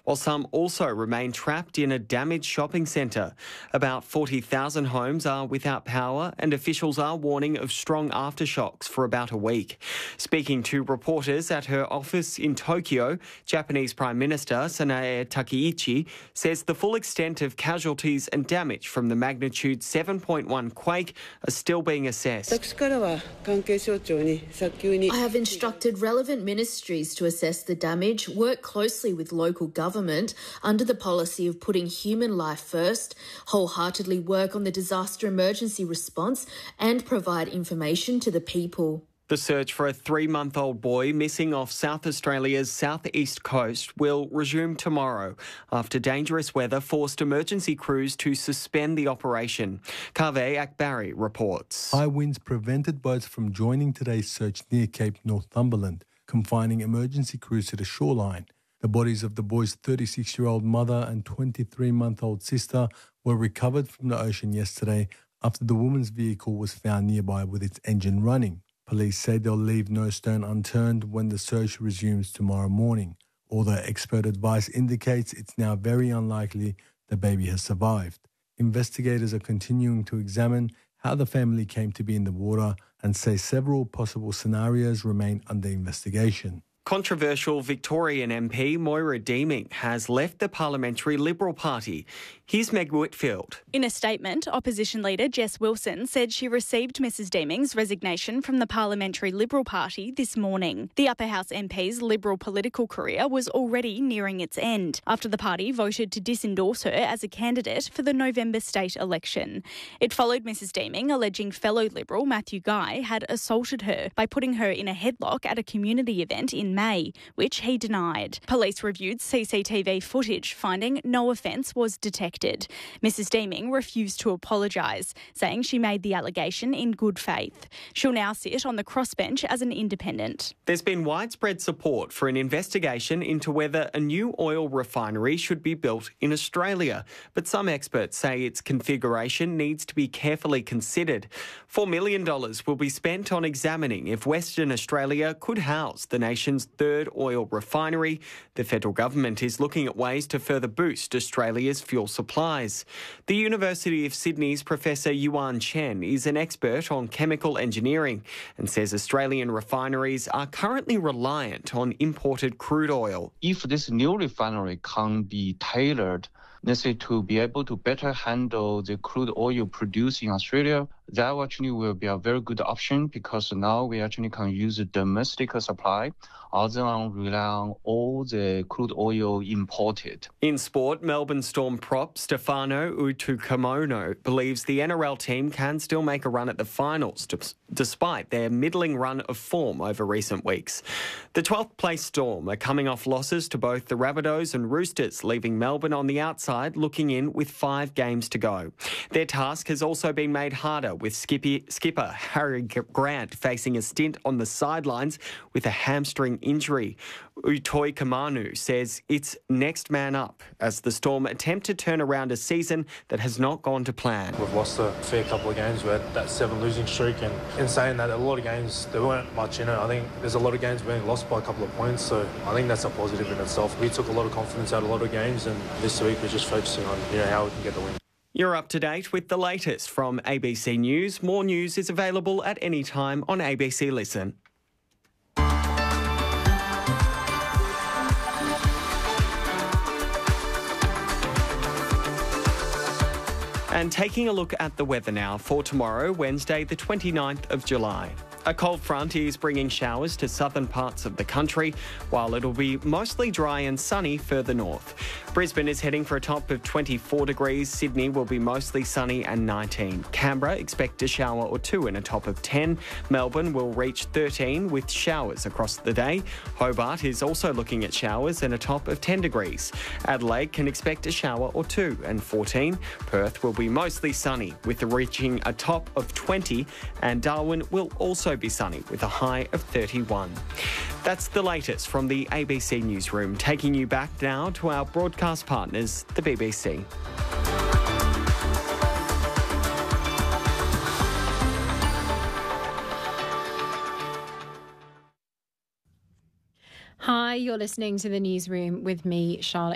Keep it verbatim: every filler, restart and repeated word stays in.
while some also remain trapped in a damaged shopping centre. About forty thousand homes are without power, and officials are warning of strong aftershocks for about a week. Speaking to reporters at her office in Tokyo, Japanese Prime Minister Sanae Takaichi says the full extent of casualties and damage from the magnitude seven point one quake are still being assessed. I have instructed relevant ministries to assess the damage, work closely with local government under the policy of putting human life first, wholeheartedly work on the disaster emergency response and provide information to the people. The search for a three-month-old boy missing off South Australia's southeast coast will resume tomorrow after dangerous weather forced emergency crews to suspend the operation. Kaveh Akbari reports. High winds prevented boats from joining today's search near Cape Northumberland, confining emergency crews to the shoreline. The bodies of the boy's thirty-six-year-old mother and twenty-three-month-old sister were recovered from the ocean yesterday after the woman's vehicle was found nearby with its engine running. Police say they'll leave no stone unturned when the search resumes tomorrow morning, although expert advice indicates it's now very unlikely the baby has survived. Investigators are continuing to examine how the family came to be in the water and say several possible scenarios remain under investigation. Controversial Victorian M P Moira Deeming has left the Parliamentary Liberal Party. Here's Meg Whitfield. In a statement, opposition leader Jess Wilson said she received Missus Deeming's resignation from the Parliamentary Liberal Party this morning. The Upper House M P's Liberal political career was already nearing its end after the party voted to disendorse her as a candidate for the November state election. It followed Missus Deeming alleging fellow Liberal Matthew Guy had assaulted her by putting her in a headlock at a community event in May, which he denied. Police reviewed C C T V footage, finding no offence was detected. Missus Deeming refused to apologise, saying she made the allegation in good faith. She'll now sit on the crossbench as an independent. There's been widespread support for an investigation into whether a new oil refinery should be built in Australia, but some experts say its configuration needs to be carefully considered. Four million dollars will be spent on examining if Western Australia could house the nation's third oil refinery. The federal government is looking at ways to further boost Australia's fuel supplies. The University of Sydney's Professor Yuan Chen is an expert on chemical engineering and says Australian refineries are currently reliant on imported crude oil. If this new refinery can be tailored necessary to be able to better handle the crude oil produced in Australia, that actually will be a very good option because now we actually can use a domestic supply other than rely on all the crude oil imported. In sport, Melbourne Storm prop Stefano Utoikamanu believes the N R L team can still make a run at the finals despite their middling run of form over recent weeks. The twelfth place Storm are coming off losses to both the Rabbitohs and Roosters, leaving Melbourne on the outside looking in with five games to go. Their task has also been made harder with Skippy, skipper Harry Grant facing a stint on the sidelines with a hamstring injury. Utoikamanu says it's next man up as the Storm attempt to turn around a season that has not gone to plan. We've lost a fair couple of games. We had that seven losing streak, and in saying that, a lot of games, there weren't much in it. I think there's a lot of games being lost by a couple of points, so I think that's a positive in itself. We took a lot of confidence out of a lot of games, and this week we're just focusing on you know how we can get the win. You're up to date with the latest from A B C News. More news is available at any time on A B C Listen. And taking a look at the weather now for tomorrow, Wednesday, the twenty-ninth of July. A cold front is bringing showers to southern parts of the country, while it'll be mostly dry and sunny further north. Brisbane is heading for a top of twenty-four degrees. Sydney will be mostly sunny and nineteen. Canberra expect a shower or two and a top of ten. Melbourne will reach thirteen with showers across the day. Hobart is also looking at showers and a top of ten degrees. Adelaide can expect a shower or two and fourteen. Perth will be mostly sunny with reaching a top of twenty, and Darwin will also be sunny with a high of thirty-one. That's the latest from the A B C Newsroom, taking you back now to our broadcast partners, the B B C. Hi, you're listening to the Newsroom with me, Charlotte.